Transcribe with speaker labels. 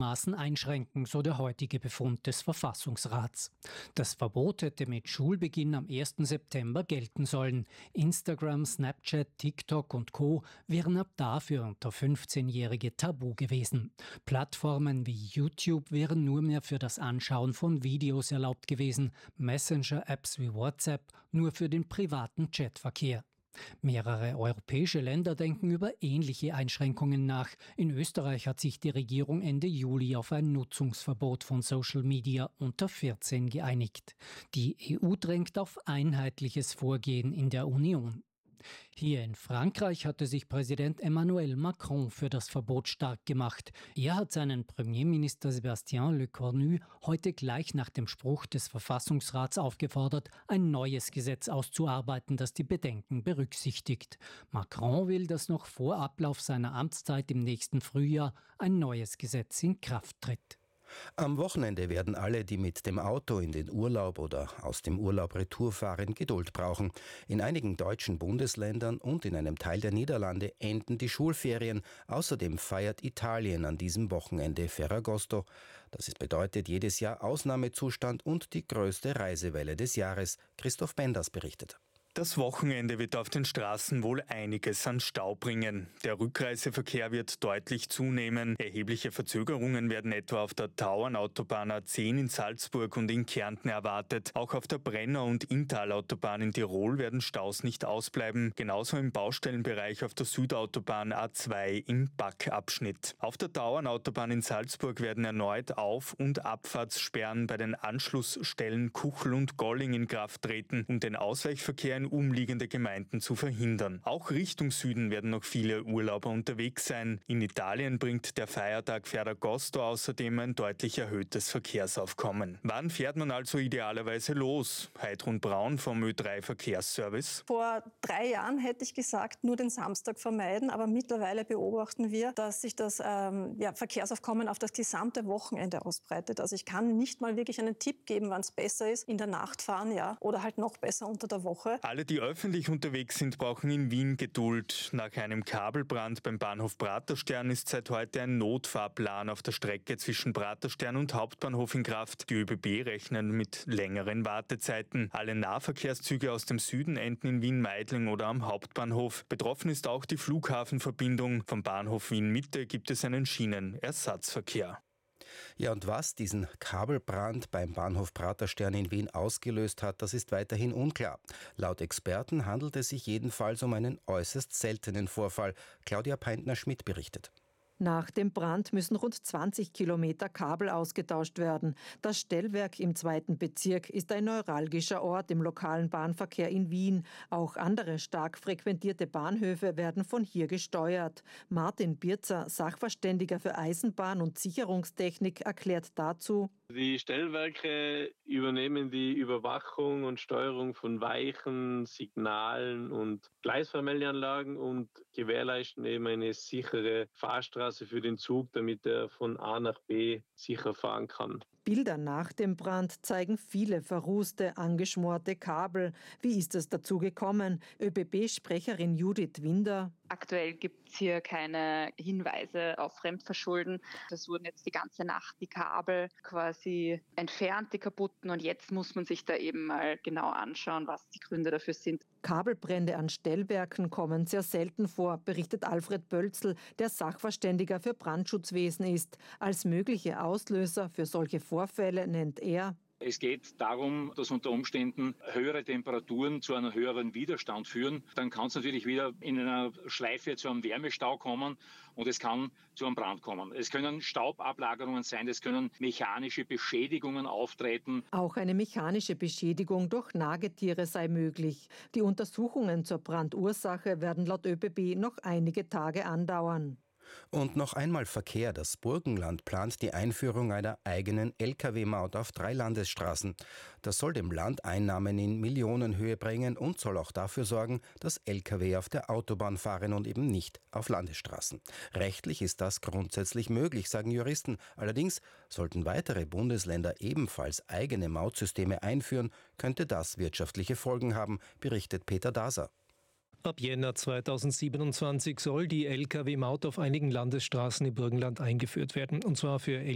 Speaker 1: Maßen einschränken, so der heutige Befund des Verfassungsrats. Das Verbot hätte mit Schulbeginn am 1. September gelten sollen. Instagram, Snapchat, TikTok und Co. wären ab dafür unter 15-Jährige tabu gewesen. Plattformen wie YouTube wären nur mehr für das Anschauen von Videos erlaubt gewesen, Messenger-Apps wie WhatsApp nur für den privaten Chatverkehr. Mehrere europäische Länder denken über ähnliche Einschränkungen nach. In Österreich hat sich die Regierung Ende Juli auf ein Nutzungsverbot von Social Media unter 14 geeinigt. Die EU drängt auf einheitliches Vorgehen in der Union. Hier in Frankreich hatte sich Präsident Emmanuel Macron für das Verbot stark gemacht. Er hat seinen Premierminister Sébastien Lecornu heute gleich nach dem Spruch des Verfassungsrats aufgefordert, ein neues Gesetz auszuarbeiten, das die Bedenken berücksichtigt. Macron will, dass noch vor Ablauf seiner Amtszeit im nächsten Frühjahr ein neues Gesetz in Kraft tritt.
Speaker 2: Am Wochenende werden alle, die mit dem Auto in den Urlaub oder aus dem Urlaub retour fahren, Geduld brauchen. In einigen deutschen Bundesländern und in einem Teil der Niederlande enden die Schulferien. Außerdem feiert Italien an diesem Wochenende Ferragosto. Das bedeutet jedes Jahr Ausnahmezustand und die größte Reisewelle des Jahres. Christoph Benders berichtet.
Speaker 3: Das Wochenende wird auf den Straßen wohl einiges an Stau bringen. Der Rückreiseverkehr wird deutlich zunehmen. Erhebliche Verzögerungen werden etwa auf der Tauernautobahn A10 in Salzburg und in Kärnten erwartet. Auch auf der Brenner- und Inntalautobahn in Tirol werden Staus nicht ausbleiben. Genauso im Baustellenbereich auf der Südautobahn A2 im Backabschnitt. Auf der Tauernautobahn in Salzburg werden erneut Auf- und Abfahrtssperren bei den Anschlussstellen Kuchel und Golling in Kraft treten, um den Ausweichverkehr in umliegende Gemeinden zu verhindern. Auch Richtung Süden werden noch viele Urlauber unterwegs sein. In Italien bringt der Feiertag Ferragosto außerdem ein deutlich erhöhtes Verkehrsaufkommen. Wann fährt man also idealerweise los? Heidrun Braun vom Ö3 Verkehrsservice.
Speaker 4: Vor 3 Jahren hätte ich gesagt, nur den Samstag vermeiden, aber mittlerweile beobachten wir, dass sich das Verkehrsaufkommen auf das gesamte Wochenende ausbreitet. Also ich kann nicht mal wirklich einen Tipp geben, wann es besser ist, in der Nacht fahren, oder halt noch besser unter der Woche.
Speaker 3: Alle, die öffentlich unterwegs sind, brauchen in Wien Geduld. Nach einem Kabelbrand beim Bahnhof Praterstern ist seit heute ein Notfahrplan auf der Strecke zwischen Praterstern und Hauptbahnhof in Kraft. Die ÖBB rechnen mit längeren Wartezeiten. Alle Nahverkehrszüge aus dem Süden enden in Wien-Meidling oder am Hauptbahnhof. Betroffen ist auch die Flughafenverbindung. Vom Bahnhof Wien-Mitte gibt es einen Schienenersatzverkehr.
Speaker 2: Ja, und was diesen Kabelbrand beim Bahnhof Praterstern in Wien ausgelöst hat, das ist weiterhin unklar. Laut Experten handelt es sich jedenfalls um einen äußerst seltenen Vorfall. Claudia Peintner-Schmidt berichtet.
Speaker 5: Nach dem Brand müssen rund 20 Kilometer Kabel ausgetauscht werden. Das Stellwerk im 2. Bezirk ist ein neuralgischer Ort im lokalen Bahnverkehr in Wien. Auch andere stark frequentierte Bahnhöfe werden von hier gesteuert. Martin Birzer, Sachverständiger für Eisenbahn- und Sicherungstechnik, erklärt dazu:
Speaker 6: Die Stellwerke übernehmen die Überwachung und Steuerung von Weichen, Signalen und Gleisvermeldeanlagen und gewährleisten eben eine sichere Fahrstraße für den Zug, damit er von A nach B sicher fahren kann.
Speaker 5: Bilder nach dem Brand zeigen viele verrußte, angeschmorte Kabel. Wie ist es dazu gekommen? ÖBB-Sprecherin Judith Winder:
Speaker 7: Aktuell gibt es hier keine Hinweise auf Fremdverschulden. Es wurden jetzt die ganze Nacht die Kabel quasi entfernt, die kaputten. Und jetzt muss man sich da eben mal genau anschauen, was die Gründe dafür sind.
Speaker 5: Kabelbrände an Stellwerken kommen sehr selten vor, berichtet Alfred Bölzl, der Sachverständiger für Brandschutzwesen ist. Als mögliche Auslöser für solche Vorfälle nennt er:
Speaker 8: Es geht darum, dass unter Umständen höhere Temperaturen zu einem höheren Widerstand führen. Dann kann es natürlich wieder in einer Schleife zu einem Wärmestau kommen und es kann zu einem Brand kommen. Es können Staubablagerungen sein, es können mechanische Beschädigungen auftreten.
Speaker 5: Auch eine mechanische Beschädigung durch Nagetiere sei möglich. Die Untersuchungen zur Brandursache werden laut ÖBB noch einige Tage andauern.
Speaker 2: Und noch einmal Verkehr. Das Burgenland plant die Einführung einer eigenen Lkw-Maut auf 3 Landesstraßen. Das soll dem Land Einnahmen in Millionenhöhe bringen und soll auch dafür sorgen, dass Lkw auf der Autobahn fahren und eben nicht auf Landesstraßen. Rechtlich ist das grundsätzlich möglich, sagen Juristen. Allerdings sollten weitere Bundesländer ebenfalls eigene Mautsysteme einführen, könnte das wirtschaftliche Folgen haben, berichtet Peter Daser.
Speaker 9: Ab Jänner 2027 soll die Lkw-Maut auf einigen Landesstraßen im Burgenland eingeführt werden, und zwar für